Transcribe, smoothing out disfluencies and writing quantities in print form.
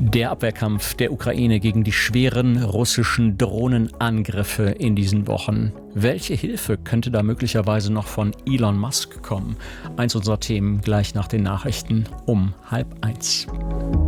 Der Abwehrkampf der Ukraine gegen die schweren russischen Drohnenangriffe in diesen Wochen. Welche Hilfe könnte da möglicherweise noch von Elon Musk kommen? Eins unserer Themen gleich nach den Nachrichten um 12:30.